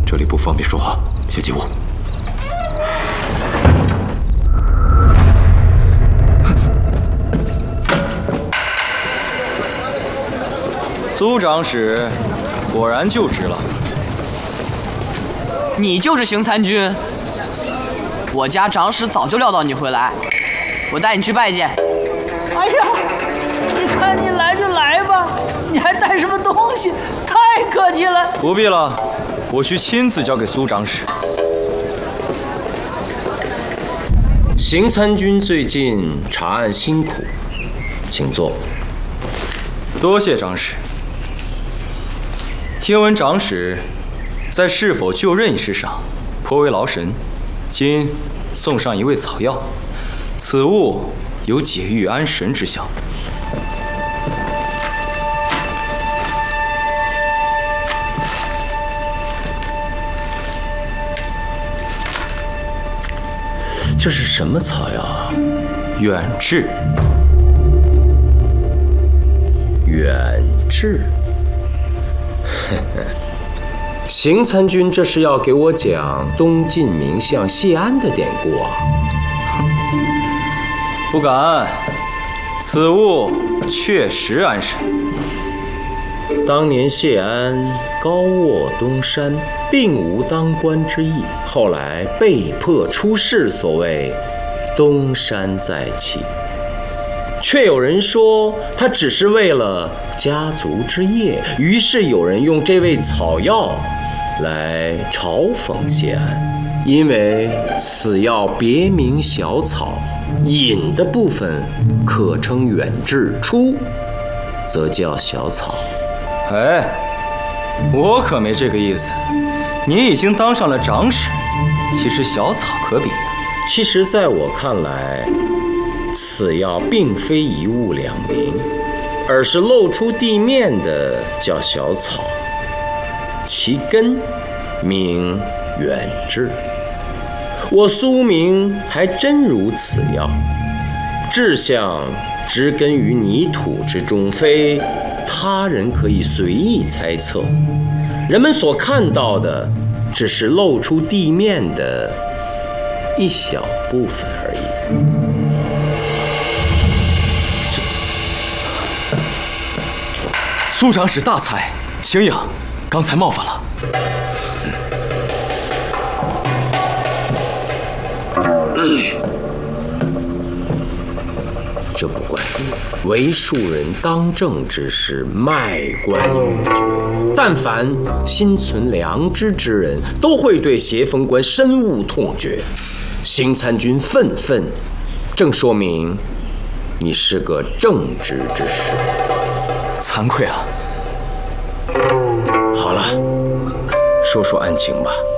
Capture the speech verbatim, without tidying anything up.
这里不方便说话，先进屋。 苏长史果然就职了。 你就是邢参军。我家长史早就料到你会来，我带你去拜见。 哎呀，你看你来就来吧，你还带什么东西？太客气了。 不必了，我需亲自交给苏长史。 邢参军最近查案辛苦，请坐。 多谢长史。听闻长史在是否就任一事上颇为劳神，今送上一味草药，此物有解郁安神之效。 这是什么草药啊？ 远志。 远志。邢参军这是要给我讲东晋名相谢安的典故啊？ 不敢，此物确实安神。 当年谢安高卧东山，并无当官之意，后来被迫出仕，所谓东山再起。却有人说他只是为了家族之业，于是有人用这味草药来嘲讽谢安，因为此药别名小草，引的部分可称远志，出则叫小草。 哎，我可没这个意思。你已经当上了长史，其实小草可比。 其实在我看来，此药并非一物两名，而是露出地面的叫小草，其根名远志。我苏明还真如此药，志向植根于泥土之中，非他人可以随意猜测。人们所看到的只是露出地面的一小部分而已。 苏长史大才，邢颖，刚才冒犯了。 这不怪我，为庶人当政之时，卖官鬻爵。但凡心存良知之人，都会对邪风观深恶痛绝。邢参军愤愤，正说明你是个正直之士。 惭愧啊！ 好了，说说案情吧。